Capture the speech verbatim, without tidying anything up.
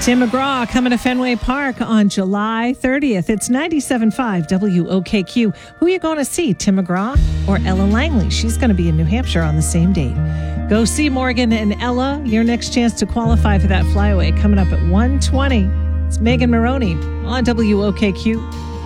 Tim McGraw coming to Fenway Park on July thirtieth. It's ninety-seven point five W O K Q. Who are you going to see, Tim McGraw or Ella Langley? She's going to be in New Hampshire on the same date. Go see Morgan and Ella. Your next chance to qualify for that flyaway coming up at one twenty. It's Megan Maroney on W O K Q.